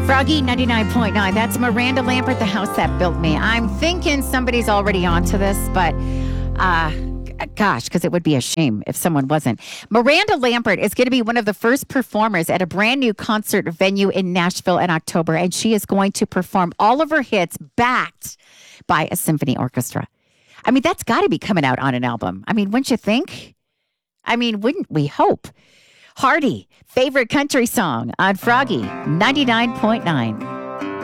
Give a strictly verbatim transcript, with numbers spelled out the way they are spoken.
Froggy ninety-nine point nine. That's Miranda Lambert, The House That Built Me. I'm thinking somebody's already onto this, but uh, gosh, because it would be a shame if someone wasn't. Miranda Lambert is going to be one of the first performers at a brand new concert venue in Nashville in October, and she is going to perform all of her hits backed by a symphony orchestra. I mean, that's got to be coming out on an album. I mean, wouldn't you think? I mean, wouldn't we hope? Hardy, favorite country song on Froggy ninety-nine point nine.